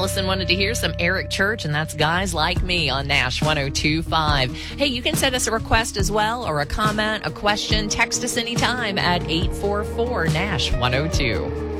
Allison wanted to hear some Eric Church, and that's Guys Like Me on Nash 102.5. Hey, you can send us a request as well, or a comment, a question. Text us anytime at 844-NASH 102.